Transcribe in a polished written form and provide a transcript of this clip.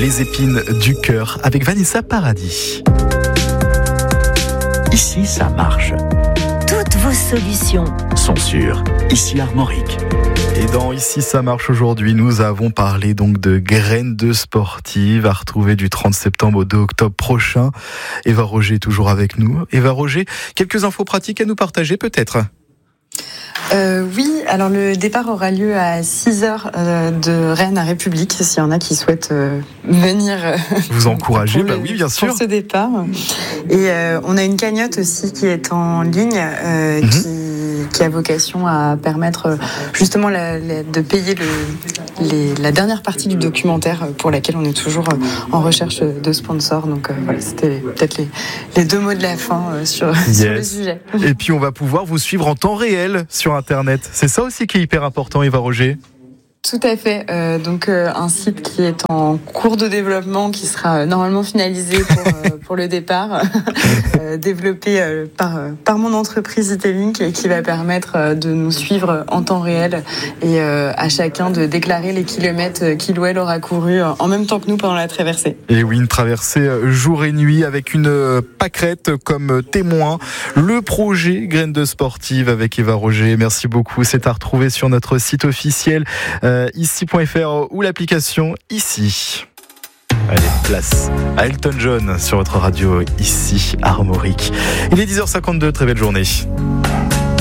Les épines du cœur avec Vanessa Paradis. Ici, ça marche. Toutes vos solutions Sont sûres. Ici, Armorique. Et dans Ici ça marche aujourd'hui, nous avons parlé donc de graines de sportives à retrouver du 30 septembre au 2 octobre prochain. Eva Roger est toujours avec nous. Eva Roger, quelques infos pratiques à nous partager peut-être? Oui, alors le départ aura lieu à 6h de Rennes à République, s'il y en a qui souhaitent venir vous encourager, oui, bien sûr. Pour ce départ. Et on a une cagnotte aussi qui est en ligne, qui a vocation à permettre justement de payer la dernière partie du documentaire pour laquelle on est toujours en recherche de sponsors. Donc voilà, c'était peut-être les deux mots de la fin sur le sujet. Et puis on va pouvoir vous suivre en temps réel sur Internet. C'est ça aussi qui est hyper important, Eva Roger. Tout à fait. Donc un site qui est en cours de développement, qui sera normalement finalisé pour le départ, développé par mon entreprise Itelink, et qui va permettre de nous suivre en temps réel et à chacun de déclarer les kilomètres qu'il ou elle aura couru en même temps que nous pendant la traversée. Et oui, une traversée jour et nuit avec une pâquerette comme témoin. Le projet Graines de Sportive avec Eva Roger. Merci beaucoup. C'est à retrouver sur notre site officiel ici.fr ou l'application Ici. Allez, place à Elton John sur votre radio Ici Armorique. Il est 10h52, très belle journée.